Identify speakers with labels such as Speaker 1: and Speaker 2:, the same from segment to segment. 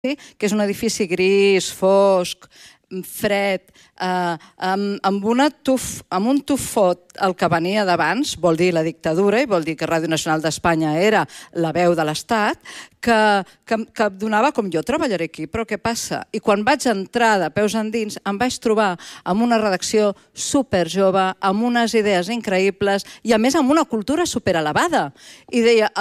Speaker 1: que és un edifici gris, fosc, fred, amb un tufot el que venia d'abans, vol dir la dictadura, i vol dir que Ràdio Nacional d'Espanya era la veu de l'Estat, que donava com jo treballaré aquí, però què passa? I quan vaig entrar de peus endins em vaig trobar amb una redacció superjove, amb unes idees increïbles i a més amb una cultura superelevada. I deia,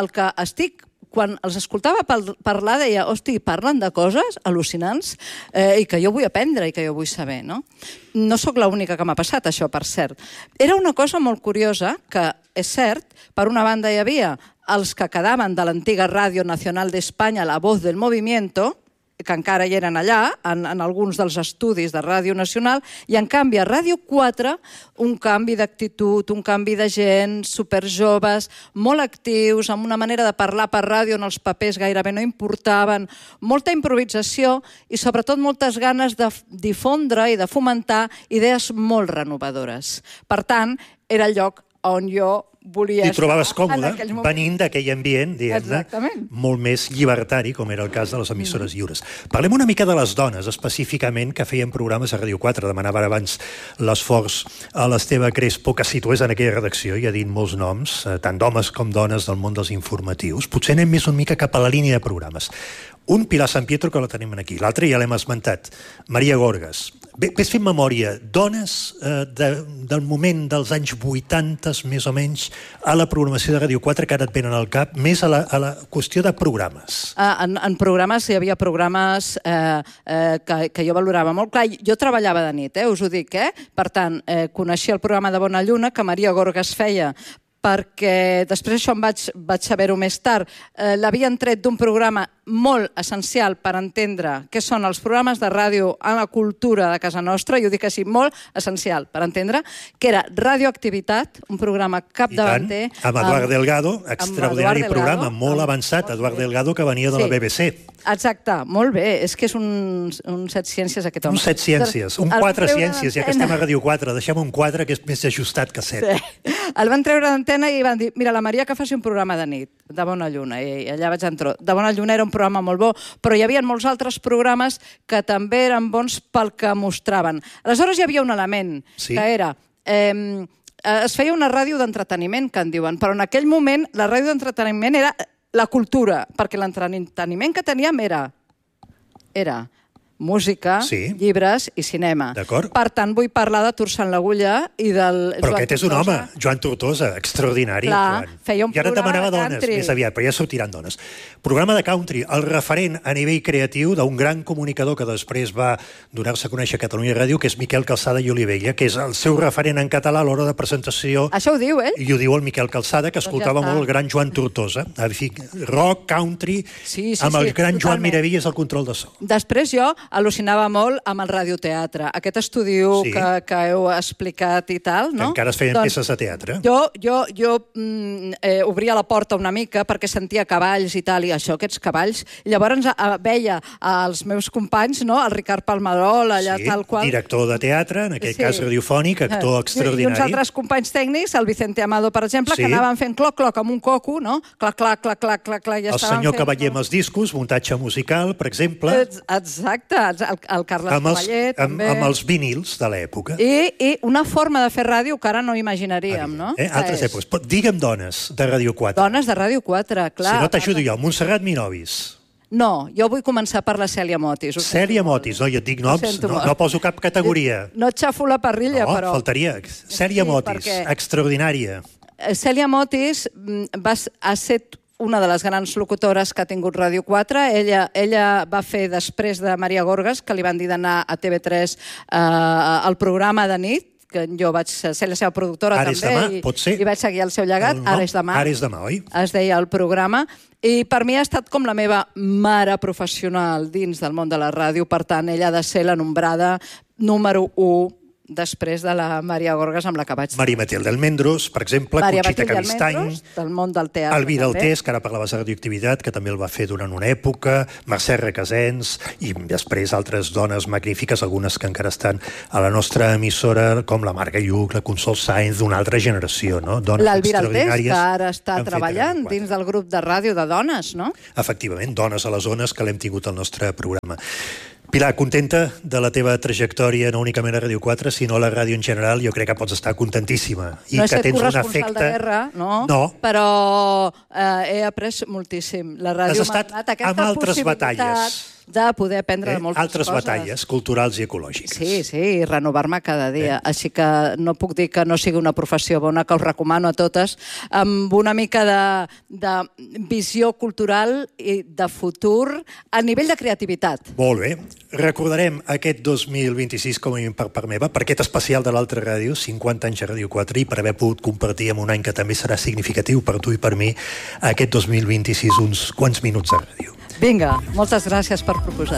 Speaker 1: quan els escoltava parlar, deia, hosti, parlen de coses al·lucinants i que jo vull aprendre i que jo vull saber, no? No sóc l'única que m'ha passat això, per cert. Era una cosa molt curiosa que, és cert, per una banda hi havia els que quedaven de l'antiga Ràdio Nacional d'Espanya, La Voz del Movimiento, que encara hi eren allà, en alguns dels estudis de Ràdio Nacional, i en canvi a Ràdio 4 un canvi d'actitud, un canvi de gent, superjoves, molt actius, amb una manera de parlar per ràdio on els papers gairebé no importaven, molta improvisació i sobretot moltes ganes de difondre i de fomentar idees molt renovadores. Per tant, era el lloc on jo volia estar.
Speaker 2: T'hi trobaves còmode, venint d'aquell ambient, diguem-ne, molt més llibertari, com era el cas de les emissores lliures. Parlem una mica de les dones, específicament, que feien programes a Ràdio 4. Demanava abans l'esforç a l'Esteve Crespo que situés en aquella redacció, i ha dit molts noms, tant d'homes com dones del món dels informatius. Potser anem més una mica cap a la línia de programes. Un, Pilar San Pietro, que la tenim aquí. L'altre ja l'hem esmentat, Maria Gorgas. Ves fent memòria, dones del moment dels anys 80, més o menys, a la programació de Ràdio 4, que ara et venen al cap, més a la qüestió de programes.
Speaker 1: En programes hi havia programes que jo valorava molt. Clar, jo treballava de nit, us ho dic, Per tant, coneixia el programa de Bona Lluna, que Maria Gorgas feia, perquè després això em vaig saber-ho més tard. L'havien tret d'un programa molt essencial per entendre què són els programes de ràdio en la cultura de casa nostra, i ho dic així, molt essencial per entendre, que era Radioactivitat, un programa capdavanter.
Speaker 2: I tant, amb Eduard Delgado, extraordinari programa, molt avançat, Eduard Delgado, que venia de la BBC.
Speaker 1: Exacte, molt bé, és que és un set ciències aquest home.
Speaker 2: Un set ciències, un quatre ciències, ja que estem a Ràdio 4, deixem un 4 que és més ajustat que 7.
Speaker 1: El van treure d'antena i van dir, mira, la Maria que faci un programa de nit, de Bona Lluna, i allà vaig entrar. De Bona Lluna era un programa molt bo, però hi havia molts altres programes que també eren bons pel que mostraven. Aleshores hi havia un element, que era... es feia una ràdio d'entreteniment, que en diuen, però en aquell moment la ràdio d'entreteniment era la cultura, perquè l'entreteniment que teníem era música, llibres i cinema. Per tant, vull parlar de Torçant l'Agulla i del...
Speaker 2: Però aquest és un home, Joan Tortosa, extraordinari.
Speaker 1: Clar, feia un programa de country.
Speaker 2: I ara et demanava dones, més aviat, però ja sortiran dones. Programa de country, el referent a nivell creatiu d'un gran comunicador que després va donar-se a conèixer a Catalunya Ràdio, que és Miquel Calçada i Olivella, que és el seu referent en català a l'hora de presentació.
Speaker 1: Això ho diu, ell?
Speaker 2: I ho diu el Miquel Calçada, que escoltava molt el gran Joan Tortosa. Rock, country, amb el gran Joan Miravilles al control de so.
Speaker 1: Després jo al·lucinava molt amb el radioteatre, aquest estudi que heu explicat i tal, no?
Speaker 2: Que encara es feien peces de teatre.
Speaker 1: Jo obria la porta una mica perquè sentia cavalls i tal, i això, aquests cavalls. Llavors veia els meus companys, no? El Ricard Palmerol, allà tal qual.
Speaker 2: Director de teatre, en aquest cas radiofònic, actor extraordinari.
Speaker 1: I uns altres companys tècnics, el Vicente Amado, per exemple, que anaven fent cloc-cloc amb un coco, no? Clac-clac, clac-clac, clac-clac, ja estaven fent...
Speaker 2: El senyor Cavaller amb els discos, muntatge musical, per exemple.
Speaker 1: Exacte, el Carles Cavaller, també.
Speaker 2: Amb els vinils de l'època.
Speaker 1: I una forma de fer ràdio que ara no imaginaríem, no?
Speaker 2: Altres èpoques. Digue'm dones de Ràdio 4.
Speaker 1: Dones de Ràdio 4, clar.
Speaker 2: Si no t'ajudo jo, Montserrat Minovis.
Speaker 1: No, jo vull començar per la Cèlia Motis.
Speaker 2: Cèlia Motis, no, jo et dic noms, no poso cap categoria.
Speaker 1: No et xafo la parrilla, però...
Speaker 2: No, faltaria. Cèlia Motis, extraordinària.
Speaker 1: Cèlia Motis ha estat una de les grans locutores que ha tingut Ràdio 4. Ella va fer, després de Maria Gorgas, que li van dir d'anar a TV3 al programa de nit, que jo vaig ser la seva productora també, i vaig seguir el seu llegat. Ara és demà.
Speaker 2: Ara és demà, oi?
Speaker 1: Es deia el programa. I per mi ha estat com la meva mare professional dins del món de la ràdio. Per tant, ella ha de ser la nombrada número 1 després de la Maria Gorgas, amb la que vaig...
Speaker 2: Maria Matilde Almendros, per exemple, Conxita Calistany,
Speaker 1: del món del teatre.
Speaker 2: Elvira Altés, que ara parlaves de radioactivitat, que també el va fer durant una època, Mercè Requesens, i després altres dones magnífiques, algunes que encara estan a la nostra emissora, com la Marga Lluc, la Consol Sáenz, d'una altra generació, no?
Speaker 1: L'Elvira Altés, que ara està treballant dins del grup de ràdio de dones, no?
Speaker 2: Efectivament, Dones a les Zones, que l'hem tingut al nostre programa. Pilar, contenta de la teva trajectòria, no únicament a Ràdio 4, sinó a la ràdio en general? Jo crec que pots estar contentíssima.
Speaker 1: No he estat corresponsal de guerra, no, però he après moltíssim. La ràdio m'ha donat aquesta possibilitat de poder aprendre moltes
Speaker 2: altres
Speaker 1: coses.
Speaker 2: batalles culturals i ecològiques.
Speaker 1: Sí, i renovar-me cada dia. Així que no puc dir que no sigui una professió bona, que us recomano a totes, amb una mica de visió cultural i de futur a nivell de creativitat.
Speaker 2: Molt bé. Recordarem aquest 2026 com a mínim per part meva, per aquest especial de l'Altra Ràdio, 50 anys a Ràdio 4, i per haver pogut compartir en un any que també serà significatiu per tu i per mi, aquest 2026 uns quants minuts de ràdio.
Speaker 1: Vinga, moltes gràcies per proposar.